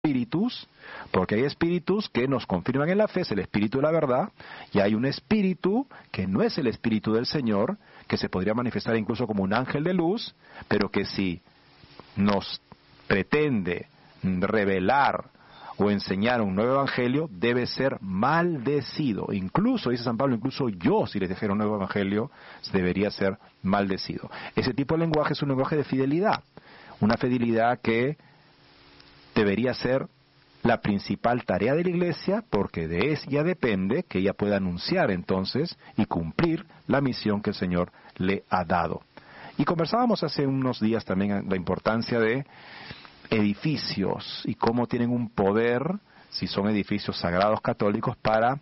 espíritus, porque hay espíritus que nos confirman en la fe, es el espíritu de la verdad, y hay un espíritu que no es el espíritu del Señor, que se podría manifestar incluso como un ángel de luz, pero que si nos pretende revelar o enseñar un nuevo evangelio, debe ser maldecido. Incluso, dice San Pablo, incluso yo, si les dijera un nuevo evangelio, debería ser maldecido. Ese tipo de lenguaje es un lenguaje de fidelidad, una fidelidad que debería ser la principal tarea de la Iglesia, porque de ella depende que ella pueda anunciar entonces y cumplir la misión que el Señor le ha dado. Y conversábamos hace unos días también la importancia de edificios y cómo tienen un poder, si son edificios sagrados católicos, para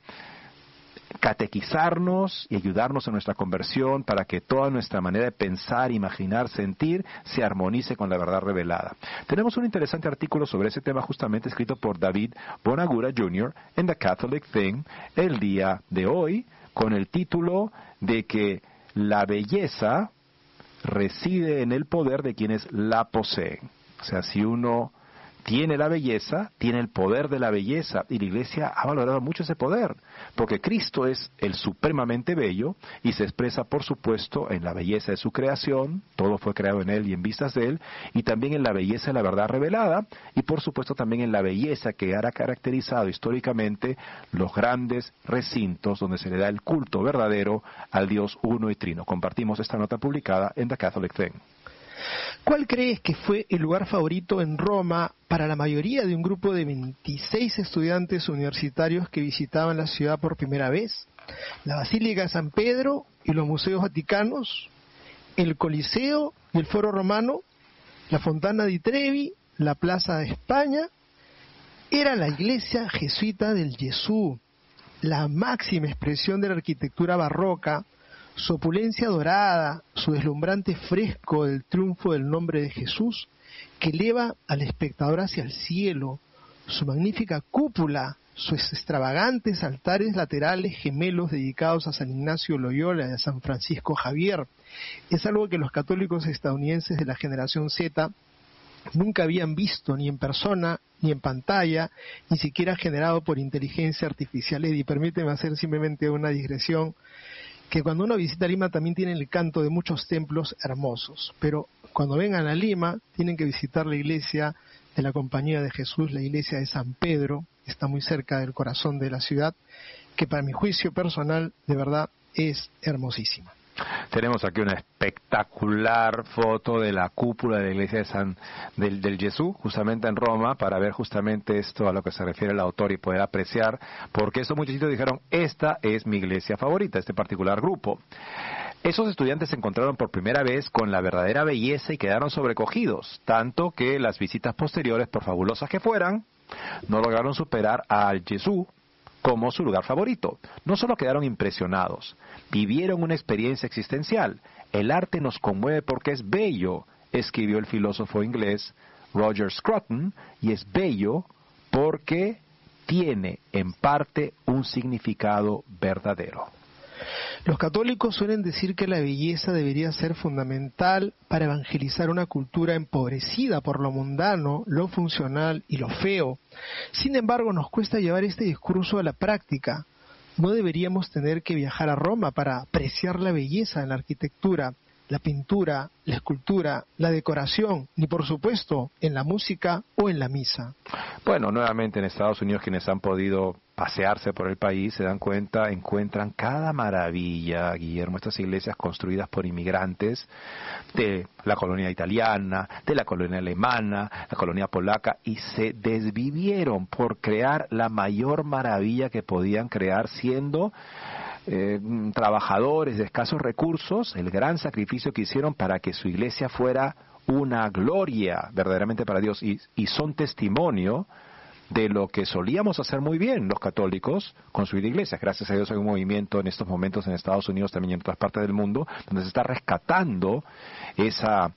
catequizarnos y ayudarnos en nuestra conversión, para que toda nuestra manera de pensar, imaginar, sentir, se armonice con la verdad revelada. Tenemos un interesante artículo sobre ese tema justamente escrito por David Bonagura Jr. en The Catholic Thing el día de hoy, con el título de que la belleza reside en el poder de quienes la poseen. O sea, si uno tiene la belleza, tiene el poder de la belleza, y la Iglesia ha valorado mucho ese poder, porque Cristo es el supremamente bello y se expresa, por supuesto, en la belleza de su creación, todo fue creado en Él y en vistas de Él, y también en la belleza de la verdad revelada, y por supuesto también en la belleza que ha caracterizado históricamente los grandes recintos donde se le da el culto verdadero al Dios uno y trino. Compartimos esta nota publicada en The Catholic Thing. ¿Cuál crees que fue el lugar favorito en Roma para la mayoría de un grupo de 26 estudiantes universitarios que visitaban la ciudad por primera vez? ¿La Basílica de San Pedro y los museos vaticanos? ¿El Coliseo y el Foro Romano? ¿La Fontana di Trevi? ¿La Plaza de España? Era la iglesia jesuita del Gesù, la máxima expresión de la arquitectura barroca, su opulencia dorada, su deslumbrante fresco del triunfo del nombre de Jesús, que eleva al espectador hacia el cielo, su magnífica cúpula, sus extravagantes altares laterales gemelos dedicados a San Ignacio Loyola y a San Francisco Javier. Es algo que los católicos estadounidenses de la generación Z nunca habían visto, ni en persona, ni en pantalla, ni siquiera generado por inteligencia artificial. Y permíteme hacer simplemente una digresión, que cuando uno visita Lima también tiene el canto de muchos templos hermosos, pero cuando vengan a Lima tienen que visitar la iglesia de la Compañía de Jesús, la iglesia de San Pedro, que está muy cerca del corazón de la ciudad, que para mi juicio personal de verdad es hermosísima. Tenemos aquí una espectacular foto de la cúpula de la iglesia del Gesù, justamente en Roma, para ver justamente esto a lo que se refiere el autor y poder apreciar, porque estos muchachitos dijeron, esta es mi iglesia favorita, este particular grupo. Esos estudiantes se encontraron por primera vez con la verdadera belleza y quedaron sobrecogidos, tanto que las visitas posteriores, por fabulosas que fueran, no lograron superar al Gesù como su lugar favorito. No solo quedaron impresionados, vivieron una experiencia existencial. El arte nos conmueve porque es bello, escribió el filósofo inglés Roger Scruton, y es bello porque tiene en parte un significado verdadero. Los católicos suelen decir que la belleza debería ser fundamental para evangelizar una cultura empobrecida por lo mundano, lo funcional y lo feo. Sin embargo, nos cuesta llevar este discurso a la práctica. No deberíamos tener que viajar a Roma para apreciar la belleza en la arquitectura, la pintura, la escultura, la decoración, ni por supuesto en la música o en la misa. Bueno, nuevamente en Estados Unidos quienes han podido pasearse por el país se dan cuenta, encuentran cada maravilla, Guillermo, estas iglesias construidas por inmigrantes de la colonia italiana, de la colonia alemana, la colonia polaca, y se desvivieron por crear la mayor maravilla que podían crear siendo trabajadores de escasos recursos, el gran sacrificio que hicieron para que su iglesia fuera una gloria verdaderamente para Dios, y son testimonio de lo que solíamos hacer muy bien los católicos, construir iglesias. Gracias a Dios hay un movimiento en estos momentos en Estados Unidos, también en otras partes del mundo, donde se está rescatando esa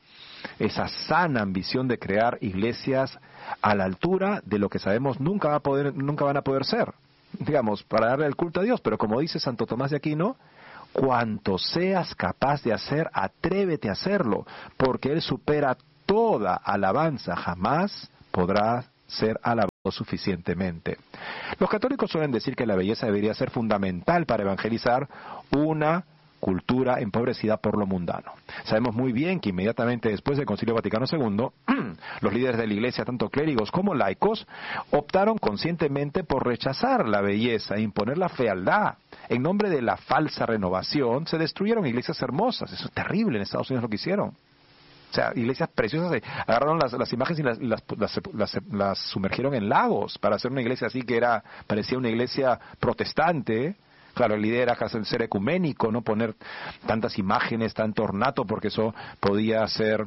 sana ambición de crear iglesias a la altura de lo que sabemos nunca van a poder ser, digamos, para darle el culto a Dios. Pero como dice Santo Tomás de Aquino, cuanto seas capaz de hacer, atrévete a hacerlo, porque Él supera toda alabanza, jamás podrá ser alabado suficientemente. Los católicos suelen decir que la belleza debería ser fundamental para evangelizar una cultura empobrecida por lo mundano. Sabemos muy bien que inmediatamente después del Concilio Vaticano II, los líderes de la Iglesia, tanto clérigos como laicos, optaron conscientemente por rechazar la belleza e imponer la fealdad. En nombre de la falsa renovación, se destruyeron iglesias hermosas. Eso es terrible, en Estados Unidos lo que hicieron. O sea, iglesias preciosas, agarraron las imágenes y las sumergieron en lagos para hacer una iglesia así que parecía una iglesia protestante. Claro, la idea era ser ecuménico, no poner tantas imágenes, tanto ornato, porque eso podía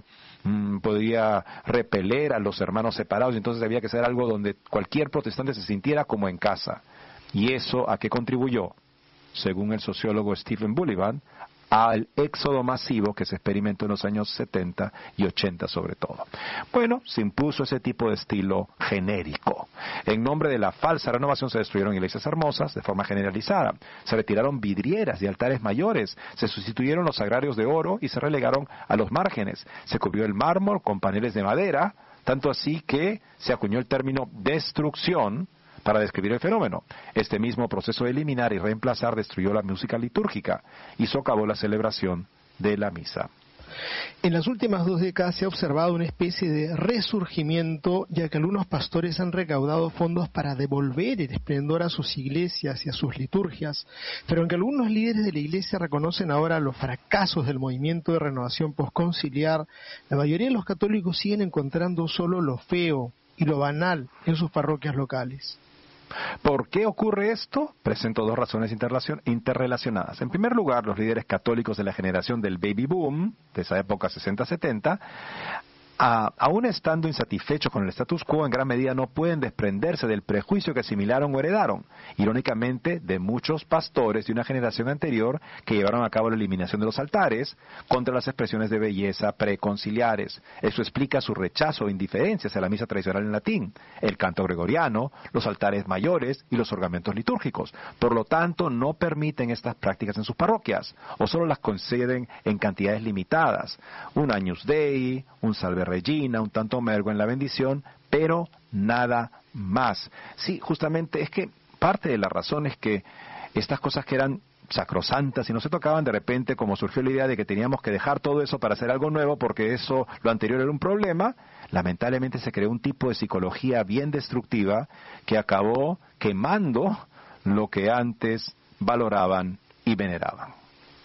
repeler a los hermanos separados, y entonces había que ser algo donde cualquier protestante se sintiera como en casa. ¿Y eso a qué contribuyó? Según el sociólogo Stephen Bullivant, al éxodo masivo que se experimentó en los años 70 y 80 sobre todo. Bueno, se impuso ese tipo de estilo genérico. En nombre de la falsa renovación se destruyeron iglesias hermosas de forma generalizada. Se retiraron vidrieras de altares mayores, se sustituyeron los sagrarios de oro y se relegaron a los márgenes. Se cubrió el mármol con paneles de madera, tanto así que se acuñó el término destrucción para describir el fenómeno. Este mismo proceso de eliminar y reemplazar destruyó la música litúrgica y socavó la celebración de la misa. En las últimas 2 décadas se ha observado una especie de resurgimiento, ya que algunos pastores han recaudado fondos para devolver el esplendor a sus iglesias y a sus liturgias, pero aunque algunos líderes de la iglesia reconocen ahora los fracasos del movimiento de renovación posconciliar, la mayoría de los católicos siguen encontrando solo lo feo y lo banal en sus parroquias locales. ¿Por qué ocurre esto? Presento 2 razones interrelacionadas. En primer lugar, los líderes católicos de la generación del baby boom, de esa época 60-70, aún estando insatisfechos con el status quo, en gran medida no pueden desprenderse del prejuicio que asimilaron o heredaron, irónicamente, de muchos pastores de una generación anterior que llevaron a cabo la eliminación de los altares contra las expresiones de belleza preconciliares. Eso explica su rechazo o indiferencia hacia la misa tradicional en latín, el canto gregoriano, los altares mayores y los ornamentos litúrgicos. Por lo tanto, no permiten estas prácticas en sus parroquias, o solo las conceden en cantidades limitadas. Un Agnus Dei, un Salve Regina, un Tanto Mergo en la bendición, pero nada más. Sí, justamente es que parte de la razón es que estas cosas que eran sacrosantas y no se tocaban, de repente, como surgió la idea de que teníamos que dejar todo eso para hacer algo nuevo porque eso, lo anterior era un problema, lamentablemente se creó un tipo de psicología bien destructiva que acabó quemando lo que antes valoraban y veneraban.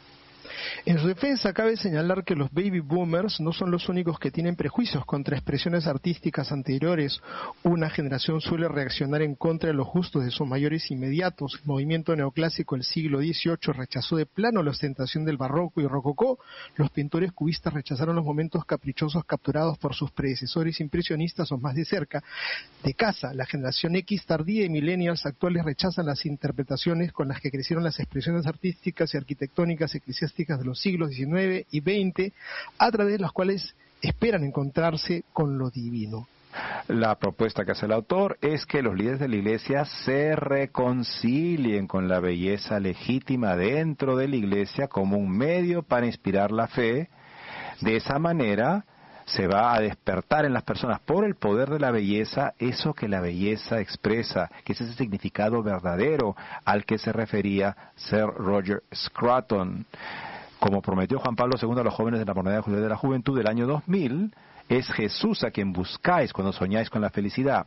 En su defensa, cabe señalar que los baby boomers no son los únicos que tienen prejuicios contra expresiones artísticas anteriores. Una generación suele reaccionar en contra de los gustos de sus mayores inmediatos. El movimiento neoclásico del siglo XVIII rechazó de plano la ostentación del barroco y rococó. Los pintores cubistas rechazaron los momentos caprichosos capturados por sus predecesores impresionistas o más de cerca. De casa, la generación X tardía y millennials actuales rechazan las interpretaciones con las que crecieron las expresiones artísticas y arquitectónicas eclesiásticas de los siglos XIX y XX, a través de las cuales esperan encontrarse con lo divino. La propuesta que hace el autor es que los líderes de la Iglesia se reconcilien con la belleza legítima dentro de la Iglesia como un medio para inspirar la fe. De esa manera se va a despertar en las personas por el poder de la belleza eso que la belleza expresa, que es ese significado verdadero al que se refería Sir Roger Scruton. Como prometió Juan Pablo II a los jóvenes de la Moneda de la Juventud del año 2000, es Jesús a quien buscáis cuando soñáis con la felicidad.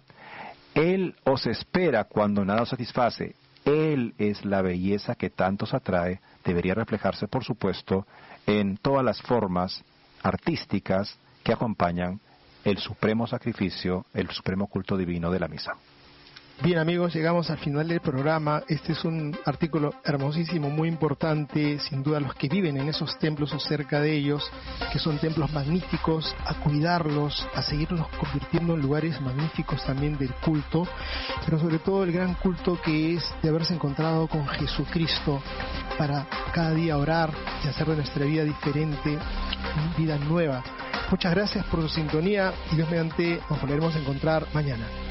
Él os espera cuando nada os satisface. Él es la belleza que tanto os atrae. Debería reflejarse, por supuesto, en todas las formas artísticas que acompañan el supremo sacrificio, el supremo culto divino de la misa. Bien, amigos, llegamos al final del programa. Este es un artículo hermosísimo, muy importante, sin duda los que viven en esos templos o cerca de ellos, que son templos magníficos, a cuidarlos, a seguirlos convirtiendo en lugares magníficos también del culto, pero sobre todo el gran culto que es de haberse encontrado con Jesucristo para cada día orar y hacer de nuestra vida diferente, vida nueva. Muchas gracias por su sintonía y Dios mediante nos volveremos a encontrar mañana.